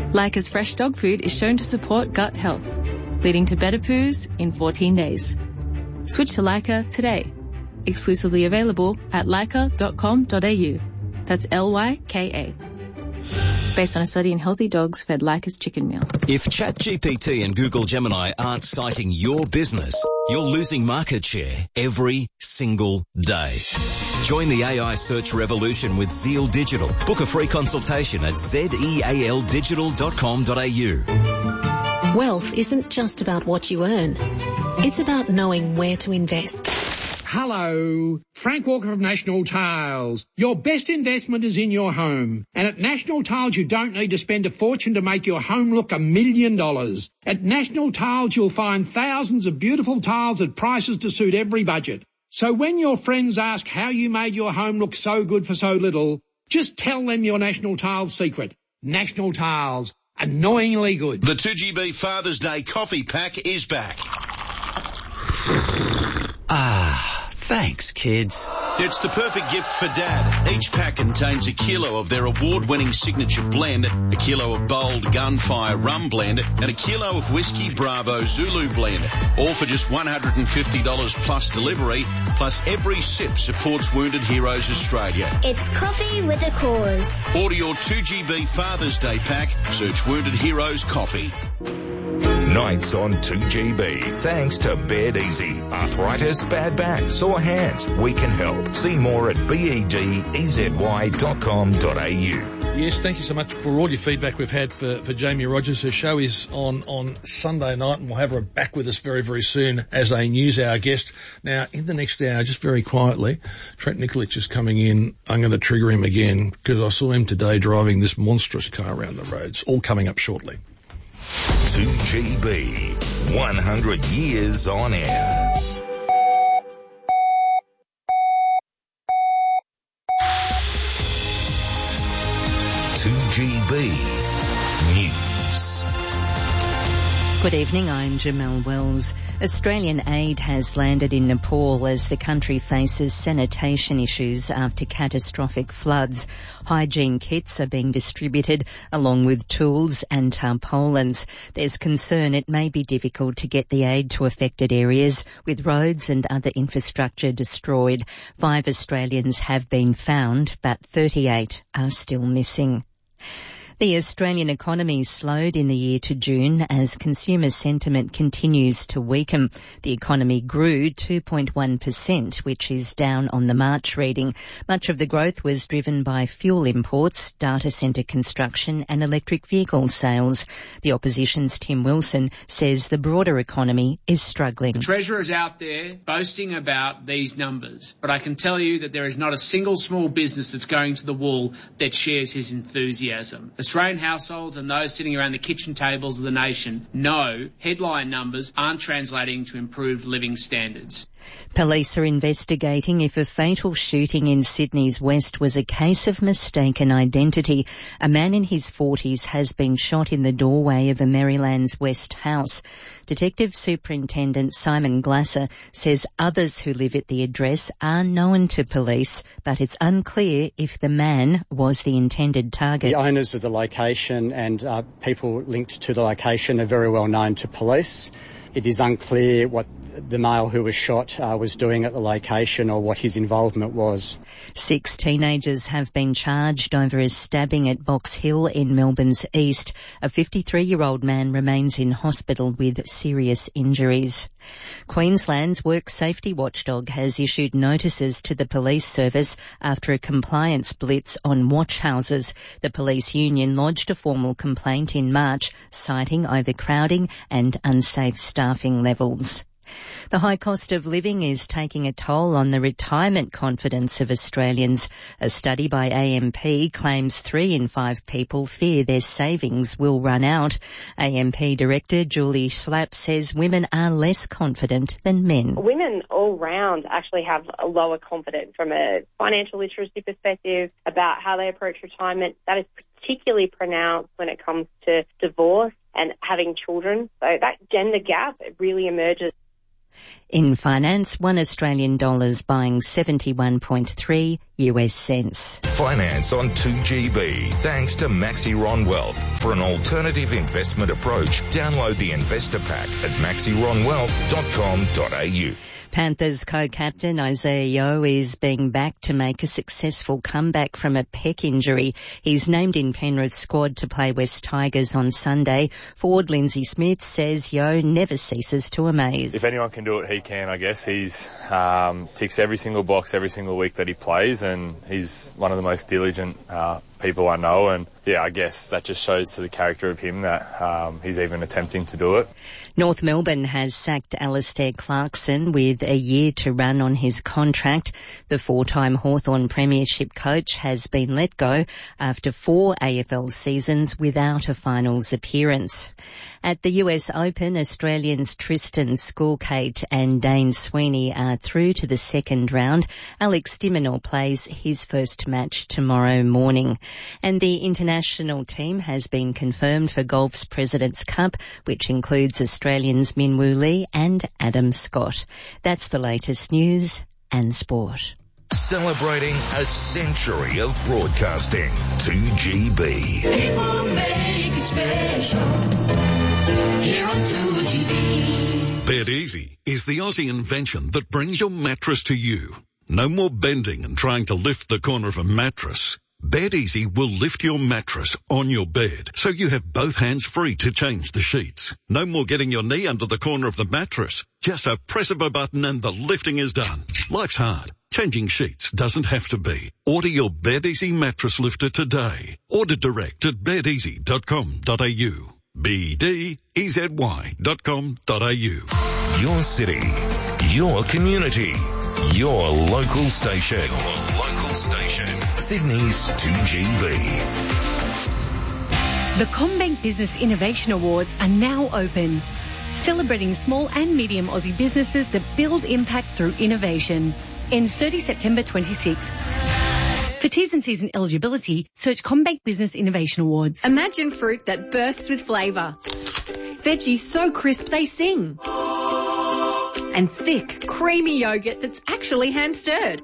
Leica's fresh dog food is shown to support gut health, leading to better poos in 14 days. Switch to Leica today. Exclusively available at leica.com.au. That's Lyka. Based on a study in healthy dogs fed Leica's chicken meal. If ChatGPT and Google Gemini aren't citing your business, you're losing market share every single day. Join the AI search revolution with Zeal Digital. Book a free consultation at zeal.com.au. Wealth isn't just about what you earn. It's about knowing where to invest. Hello, Frank Walker of National Tiles. Your best investment is in your home. And at National Tiles, you don't need to spend a fortune to make your home look $1 million. At National Tiles, you'll find thousands of beautiful tiles at prices to suit every budget. So when your friends ask how you made your home look so good for so little, just tell them your National Tiles secret. National Tiles. Annoyingly good. The 2GB Father's Day coffee pack is back. Thanks, kids. It's the perfect gift for Dad. Each pack contains a kilo of their award-winning signature blend, a kilo of bold Gunfire rum blend, and a kilo of Whiskey Bravo Zulu blend. All for just $150 plus delivery, plus every sip supports Wounded Heroes Australia. It's coffee with a cause. Order your 2GB Father's Day pack. Search Wounded Heroes Coffee. Nights on 2GB. Thanks to Bed Easy. Arthritis, bad back, sore hands. We can help. See more at bedezy.com.au. Yes, thank you so much for all your feedback we've had for Jamie Rogers. Her show is on Sunday night, and we'll have her back with us very, very soon as a News Hour guest. Now, in the next hour, just very quietly, Trent Nikolic is coming in. I'm going to trigger him again because I saw him today driving this monstrous car around the roads. All coming up shortly. 2GB, 100 years on air. News. Good evening, I'm Jamelle Wells. Australian aid has landed in Nepal as the country faces sanitation issues after catastrophic floods. Hygiene kits are being distributed along with tools and tarpaulins. There's concern it may be difficult to get the aid to affected areas with roads and other infrastructure destroyed. 5 Australians have been found, but 38 are still missing. The Australian economy slowed in the year to June as consumer sentiment continues to weaken. The economy grew 2.1%, which is down on the March reading. Much of the growth was driven by fuel imports, data centre construction and electric vehicle sales. The opposition's Tim Wilson says the broader economy is struggling. The Treasurer is out there boasting about these numbers, but I can tell you that there is not a single small business that's going to the wall that shares his enthusiasm. Australian households and those sitting around the kitchen tables of the nation know headline numbers aren't translating to improved living standards. Police are investigating if a fatal shooting in Sydney's West was a case of mistaken identity. A man in his 40s has been shot in the doorway of a Maryland's West house. Detective Superintendent Simon Glasser says others who live at the address are known to police, but it's unclear if the man was the intended target. The owners of the location and people linked to the location are very well known to police. It is unclear what the male who was shot was doing at the location or what his involvement was. 6 teenagers have been charged over a stabbing at Box Hill in Melbourne's east. A 53-year-old man remains in hospital with serious injuries. Queensland's work safety watchdog has issued notices to the police service after a compliance blitz on watch houses. The police union lodged a formal complaint in March, citing overcrowding and unsafe staffing levels. The high cost of living is taking a toll on the retirement confidence of Australians. A study by AMP claims 3 in 5 people fear their savings will run out. AMP Director Julie Schlapp says women are less confident than men. Women all round actually have a lower confidence from a financial literacy perspective about how they approach retirement. That is particularly pronounced when it comes to divorce and having children. So that gender gap really emerges. In finance, $1 Australian buying 71.3 US cents. Finance on 2GB. Thanks to Maxiron Wealth. For an alternative investment approach, download the investor pack at maxironwealth.com.au. Panthers co-captain Isaiah Yeo is being backed to make a successful comeback from a pec injury. He's named in Penrith's squad to play West Tigers on Sunday. Forward Lindsay Smith says Yeo never ceases to amaze. If anyone can do it, he can, I guess. He's ticks every single box every single week that he plays, and he's one of the most diligent people I know, and yeah, I guess that just shows to the character of him that he's even attempting to do it. North Melbourne has sacked Alistair Clarkson with a year to run on his contract. The four-time Hawthorn Premiership coach has been let go after 4 AFL seasons without a finals appearance. At the US Open, Australians Tristan Schoolcate and Dane Sweeney are through to the second round. Alex de Minaur plays his first match tomorrow morning. And the international team has been confirmed for golf's President's Cup, which includes Australians Min Woo Lee and Adam Scott. That's the latest news and sport. Celebrating a century of broadcasting. 2GB. People make it special here on 2GB. Bed Easy is the Aussie invention that brings your mattress to you. No more bending and trying to lift the corner of a mattress. Bed Easy will lift your mattress on your bed, so you have both hands free to change the sheets. No more getting your knee under the corner of the mattress. Just a press of a button and the lifting is done. Life's hard. Changing sheets doesn't have to be. Order your Bed Easy mattress lifter today. Order direct at bedeasy.com.au. BDEZY.com.au. Your city, your community, your local station. Sydney's 2GB. The CommBank Business Innovation Awards are now open, celebrating small and medium Aussie businesses that build impact through innovation. Ends 30 September 26. For T's and C's and eligibility, search CommBank Business Innovation Awards. Imagine fruit that bursts with flavour. Veggies so crisp they sing. And thick, creamy yogurt that's actually hand-stirred.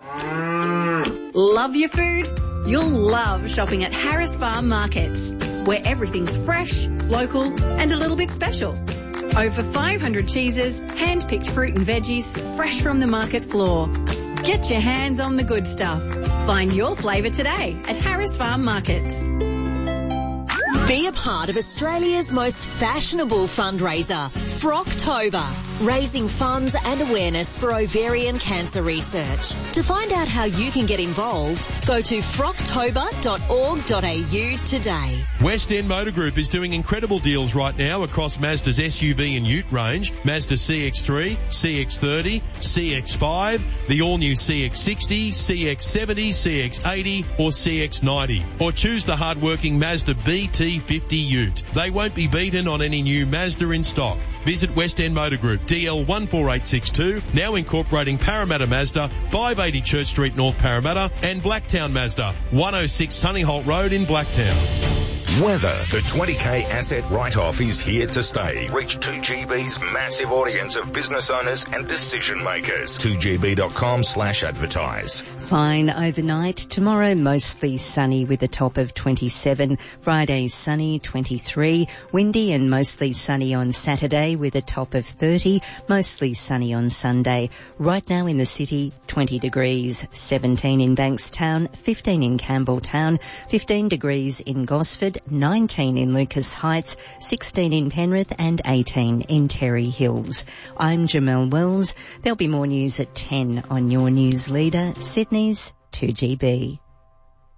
Love your food? You'll love shopping at Harris Farm Markets, where everything's fresh, local and a little bit special. Over 500 cheeses, hand-picked fruit and veggies, fresh from the market floor. Get your hands on the good stuff. Find your flavour today at Harris Farm Markets. Be a part of Australia's most fashionable fundraiser, Frocktober, raising funds and awareness for ovarian cancer research. To find out how you can get involved, go to frocktober.org.au today. West End Motor Group is doing incredible deals right now across Mazda's SUV and Ute range, Mazda CX-3, CX-30, CX-5, the all-new CX-60, CX-70, CX-80 or CX-90. Or choose the hard-working Mazda BT50 Ute. They won't be beaten on any new Mazda in stock. Visit West End Motor Group, DL 14862, now incorporating Parramatta Mazda, 580 Church Street, North Parramatta, and Blacktown Mazda, 106 Sunnyholt Road in Blacktown. Weather. The 20K asset write-off is here to stay. Reach 2GB's massive audience of business owners and decision makers. 2GB.com/advertise. Fine overnight. Tomorrow mostly sunny with a top of 27. Friday sunny, 23. Windy and mostly sunny on Saturday with a top of 30. Mostly sunny on Sunday. Right now in the city, 20 degrees. 17 in Bankstown, 15 in Campbelltown, 15 degrees in Gosford, 19 in Lucas Heights, 16 in Penrith and 18 in Terry Hills. I'm Jamelle Wells. There'll be more news at 10 on your news leader, Sydney's 2GB.